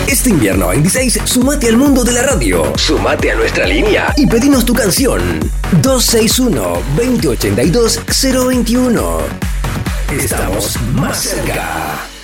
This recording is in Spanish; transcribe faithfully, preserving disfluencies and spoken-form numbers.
Este invierno en Diseis, sumate al mundo de la radio. Sumate a nuestra línea y pedinos tu canción. dos seis uno, dos cero ocho dos, cero dos uno. Estamos más cerca.